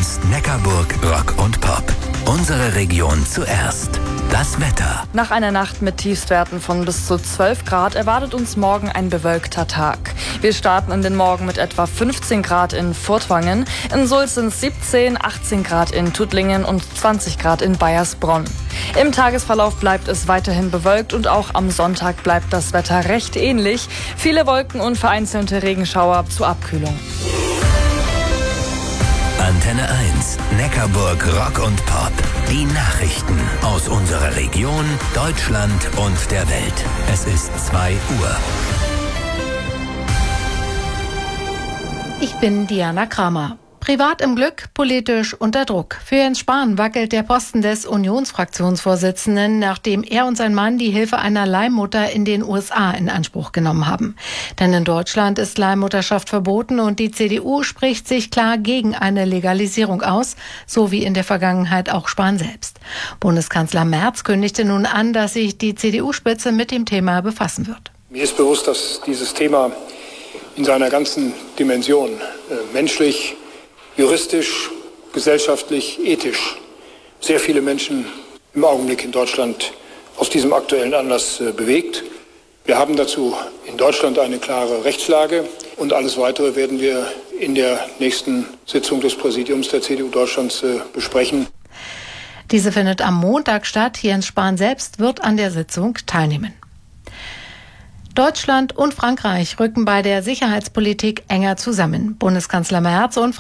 1 Neckarburg Rock und Pop. Unsere Region zuerst. Das Wetter. Nach einer Nacht mit Tiefstwerten von bis zu 12 Grad erwartet uns morgen ein bewölkter Tag. Wir starten in den Morgen mit etwa 15 Grad in Furtwangen. In Sulz sind es 17, 18 Grad in Tuttlingen und 20 Grad in Baiersbronn. Im Tagesverlauf bleibt es weiterhin bewölkt und auch am Sonntag bleibt das Wetter recht ähnlich. Viele Wolken und vereinzelte Regenschauer zur Abkühlung. Antenne 1, Neckarburg Rock und Pop. Die Nachrichten aus unserer Region, Deutschland und der Welt. Es ist 2 Uhr. Ich bin Diana Kramer. Privat im Glück, politisch unter Druck. Für Jens Spahn wackelt der Posten des Unionsfraktionsvorsitzenden, nachdem er und sein Mann die Hilfe einer Leihmutter in den USA in Anspruch genommen haben. Denn in Deutschland ist Leihmutterschaft verboten und die CDU spricht sich klar gegen eine Legalisierung aus, so wie in der Vergangenheit auch Spahn selbst. Bundeskanzler Merz kündigte nun an, dass sich die CDU-Spitze mit dem Thema befassen wird. Mir ist bewusst, dass dieses Thema in seiner ganzen Dimension menschlich, juristisch, gesellschaftlich, ethisch sehr viele Menschen im Augenblick in Deutschland aus diesem aktuellen Anlass bewegt. Wir haben dazu in Deutschland eine klare Rechtslage und alles Weitere werden wir in der nächsten Sitzung des Präsidiums der CDU Deutschlands besprechen. Diese findet am Montag statt. Jens Spahn selbst wird an der Sitzung teilnehmen. Deutschland und Frankreich rücken bei der Sicherheitspolitik enger zusammen. Bundeskanzler Merz und